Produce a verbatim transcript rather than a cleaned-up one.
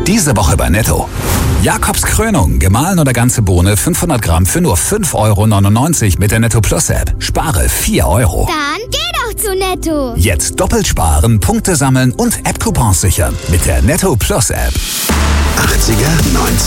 Diese Woche bei Netto. Jakobs Krönung, gemahlen oder ganze Bohne fünfhundert Gramm für nur fünf Euro neunundneunzig mit der Netto Plus App. Spare vier Euro. Dann geh doch zu Netto. Jetzt doppelt sparen, Punkte sammeln und App-Coupons sichern mit der Netto Plus App. achtziger, neunziger